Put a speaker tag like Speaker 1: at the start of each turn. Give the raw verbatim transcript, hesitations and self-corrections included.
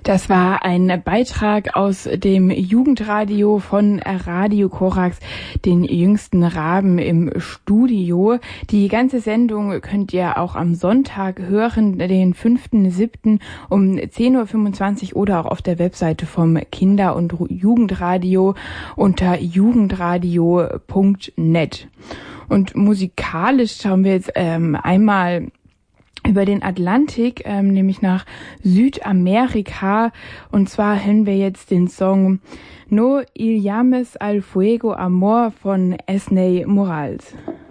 Speaker 1: Das war ein Beitrag aus dem Jugendradio von Radio Korax, den jüngsten Raben im Studio. Die ganze Sendung könnt ihr auch am Sonntag hören, den fünften siebten um zehn Uhr fünfundzwanzig oder auch auf der Webseite vom Kinder- und Jugendradio unter jugendradio punkt net. Und musikalisch schauen wir jetzt ähm, einmal über den Atlantik, ähm, nämlich nach Südamerika. Und zwar hören wir jetzt den Song No Il llames al fuego amor von Esney Morales.